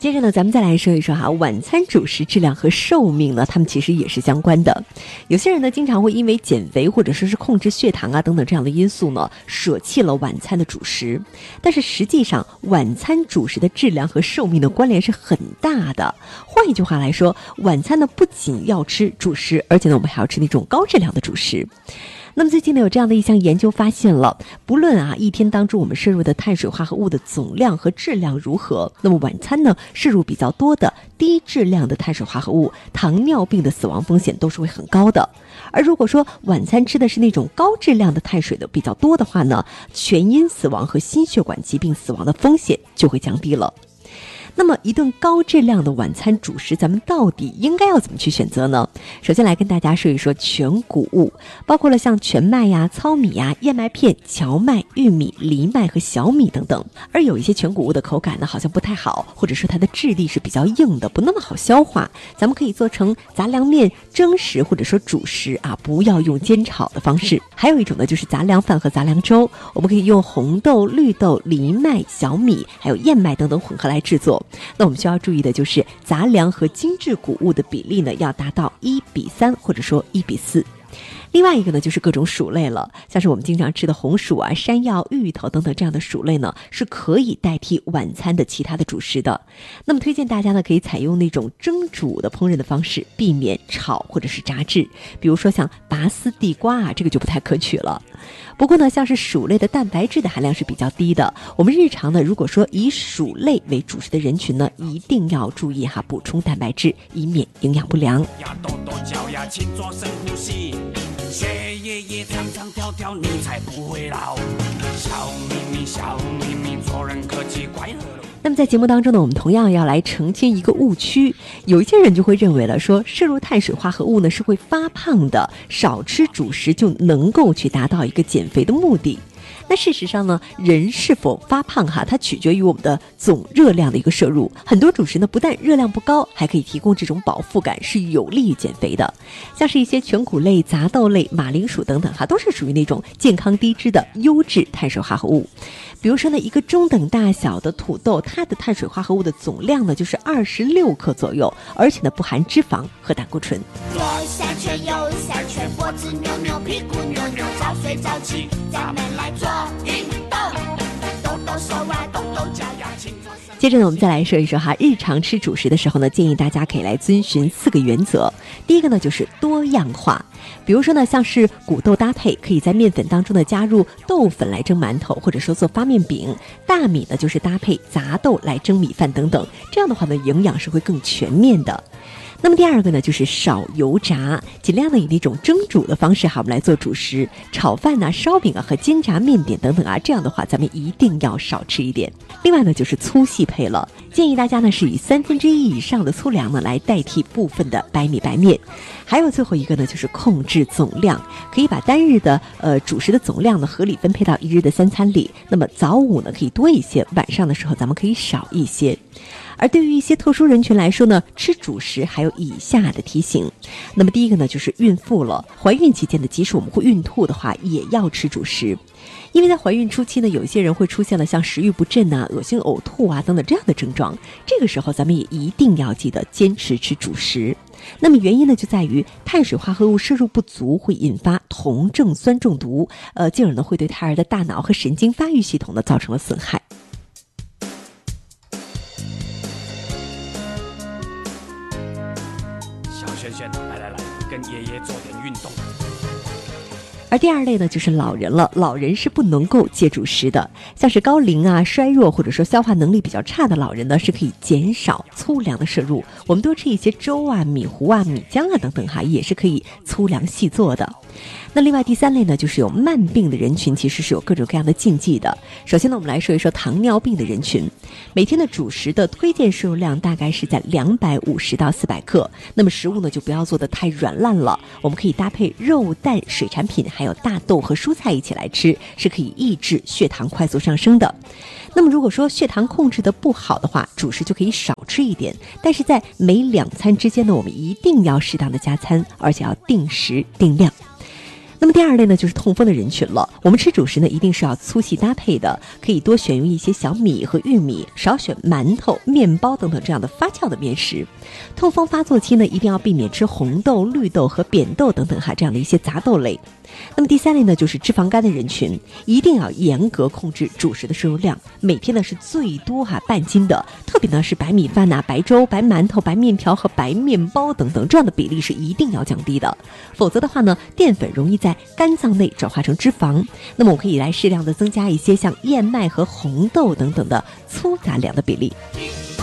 接着呢，咱们再来说一说晚餐主食质量和寿命呢，它们其实也是相关的。有些人呢，经常会因为减肥或者说是控制血糖等等这样的因素呢，舍弃了晚餐的主食。但是实际上，晚餐主食的质量和寿命的关联是很大的。换一句话来说，晚餐呢不仅要吃主食，而且呢我们还要吃那种高质量的主食。那么最近呢，有这样的一项研究发现了，不论一天当中我们摄入的碳水化合物的总量和质量如何，那么晚餐呢摄入比较多的低质量的碳水化合物，糖尿病的死亡风险都是会很高的。而如果说晚餐吃的是那种高质量的碳水的比较多的话呢，全因死亡和心血管疾病死亡的风险就会降低了。那么一顿高质量的晚餐主食，咱们到底应该要怎么去选择呢？首先来跟大家说一说全谷物，包括了像全麦糙米燕麦片、荞麦、玉米、藜麦和小米等等。而有一些全谷物的口感呢好像不太好，或者说它的质地是比较硬的，不那么好消化，咱们可以做成杂粮面、蒸食或者说主食不要用煎炒的方式。还有一种呢就是杂粮饭和杂粮粥，我们可以用红豆、绿豆、藜麦、小米还有燕麦等等混合来制作。那我们需要注意的就是杂粮和精制谷物的比例呢要达到1:3或者说1:4。另外一个呢就是各种薯类了，像是我们经常吃的红薯山药、芋头等等这样的薯类呢是可以代替晚餐的其他的主食的。那么推荐大家呢可以采用那种蒸煮的烹饪的方式，避免炒或者是炸制，比如说像拔丝地瓜这个就不太可取了。不过呢，像是薯类的蛋白质的含量是比较低的，我们日常呢如果说以薯类为主食的人群呢，一定要注意补充蛋白质，以免营养不良。 勤做深呼吸，血液也长长跳跳，你才不会老。笑眯眯笑眯眯，做人客气快乐。 那么在节目当中呢，我们同样要来澄清一个误区，有一些人就会认为了说摄入碳水化合物呢是会发胖的，少吃主食就能够去达到一个减肥的目的。那事实上呢，人是否发胖它取决于我们的总热量的一个摄入。很多主食呢不但热量不高，还可以提供这种饱腹感，是有利于减肥的。像是一些全谷类、杂豆类、马铃薯等等都是属于那种健康低脂的优质碳水化合物。比如说呢，一个中等大小的土豆，它的碳水化合物的总量呢就是26克左右，而且呢不含脂肪和胆固醇。 左下圈右下圈，脖子扭扭，屁股扭扭，早睡早起，咱们来做运动，抖抖手抖抖脚呀，请做。 接着呢，我们再来说一说日常吃主食的时候呢，建议大家可以来遵循4个原则。第一个呢就是多样化，比如说呢像是谷豆搭配，可以在面粉当中呢加入豆粉来蒸馒头，或者说做发面饼。大米呢就是搭配杂豆来蒸米饭等等，这样的话呢营养是会更全面的。那么第二个呢就是少油炸，尽量的以那种蒸煮的方式我们来做主食，炒饭烧饼和煎炸面点等等这样的话咱们一定要少吃一点。另外呢就是粗细配了，建议大家呢是以1/3以上的粗粮呢来代替部分的白米白面。还有最后一个呢就是控制总量，可以把单日的主食的总量呢合理分配到一日的3餐里，那么早午呢可以多一些，晚上的时候咱们可以少一些。而对于一些特殊人群来说呢，吃主食还有以下的提醒。那么第一个呢就是孕妇了，怀孕期间的即使我们会孕吐的话也要吃主食。因为在怀孕初期呢，有一些人会出现了像食欲不振恶心呕吐等等这样的症状，这个时候咱们也一定要记得坚持吃主食。那么原因呢就在于碳水化合物摄入不足会引发酮症酸中毒，进而呢会对胎儿的大脑和神经发育系统呢造成了损害。 小轩轩，来，跟爷爷做点运动。 而第二类呢就是老人了，老人是不能够戒主食的，像是高龄衰弱或者说消化能力比较差的老人呢是可以减少粗粮的摄入，我们多吃一些粥米糊米浆等等也是可以粗粮细做的。那另外第三类呢就是有慢病的人群，其实是有各种各样的禁忌的。首先呢我们来说一说糖尿病的人群，每天的主食的推荐摄入量大概是在250到400克，那么食物呢就不要做得太软烂了，我们可以搭配肉蛋水产品还有大豆和蔬菜一起来吃，是可以抑制血糖快速上升的。那么如果说血糖控制的不好的话，主食就可以少吃一点，但是在每2餐之间呢我们一定要适当的加餐，而且要定时定量。 那么第二类呢，就是痛风的人群了。我们吃主食呢，一定是要粗细搭配的，可以多选用一些小米和玉米，少选馒头、面包等等这样的发酵的面食。痛风发作期呢，一定要避免吃红豆、绿豆和扁豆等等这样的一些杂豆类。那么第三类呢，就是脂肪肝的人群，一定要严格控制主食的摄入量，每天呢是最多半斤的，特别呢是白米饭白粥、白馒头、白面条和白面包等等这样的比例是一定要降低的，否则的话呢，淀粉容易在肝脏内转化成脂肪。那么我可以来适量的增加一些像燕麦和红豆等等的粗杂粮的比例。